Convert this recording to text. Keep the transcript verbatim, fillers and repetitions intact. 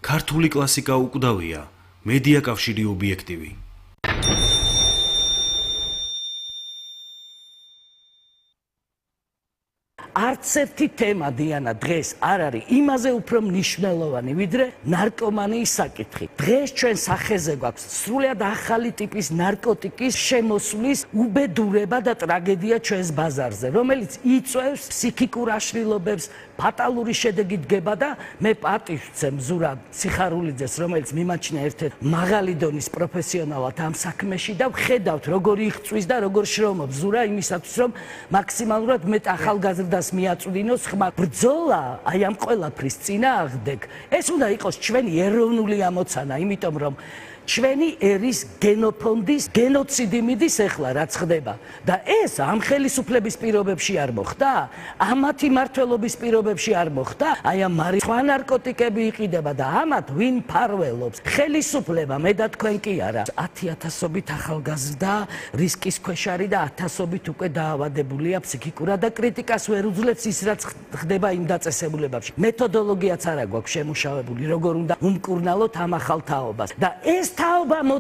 ქართული კლასიკა უკვდავია, მედია კავშირი ობიექტივი. არც ერთი თემა დიანა დღეს არ არის იმაზე უფრო მნიშვნელოვანი, ვიდრე ნარკომანიის საკითხი. დღეს ჩვენ სახეზე გვაქვს სრულიად ახალი ტიპის ნარკოტიკის შემოსვლის უბედურება და ტრაგედია ჩვენს ბაზარზე, რომელიც იწვევს ფსიქიკურ აშლილობებს, ფატალური შედეგი დგება და მე პატივს ვცემ ზურაბ სიხარულიძეს, რომელიც მიმაჩნია ერთ-ერთ მაღალი დონის პროფესიონალად ამ საქმეში და ვხედავთ როგორ იღწვის და როგორ შრომობს ზურა იმისათვის, რომ მაქსიმალურად მეტ ახალგაზრდას მიაწვდინოს ხმა. ბრძოლა აი ამ ყველაფრის წინააღმდეგ ეს უნდა იყოს ჩვენი ეროვნული ამოცანა, იმიტომ რომ ჩვენი ერის გენოფონდის გენოციდი მიდის ახლა რაც ხდება და ეს ამ ხელისუფლების პირობებში არ მოხდა, ამათი მმართველობის პირობებში არ მოხდა, აი ამ სხვა ნარკოტიკები იყიდება და ამათ ვინ ფარველობს? ხელისუფლება, მე და თქვენ კი არა. ათი ათასობით ახალგაზრდა რისკის ქვეშ არის და ათასობით უკვე დაავადებულია ფსიქიკურად და კრიტიკას ვერ უძლებს ის რაც ხდება იმ დაწესებულებებში. მეთოდოლოგიაც არა გვაქვს შემუშავებული, როგორ უნდა უმკურნალოთ ამ ახალ თაობას და ეს თაობა